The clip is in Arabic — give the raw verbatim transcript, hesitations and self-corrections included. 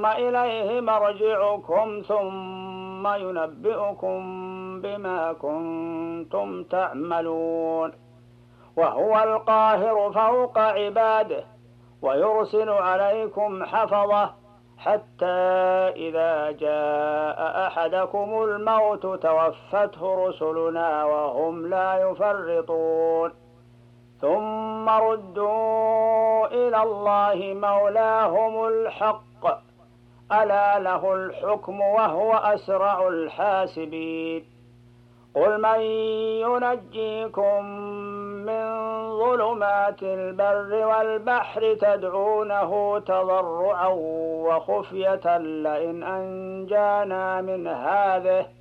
إليه مرجعكم ثم ينبئكم بما كنتم تعملون وهو القاهر فوق عباده ويرسل عليكم حفظة حتى إذا جاء أحدكم الموت توفته رسلنا وهم لا يفرطون ثم ردوا إلى الله مولاهم الحق ألا له الحكم وهو أسرع الحاسبين قل من ينجيكم من ظلمات البر والبحر تدعونه تضرعا وخفية لئن أنجانا من هذه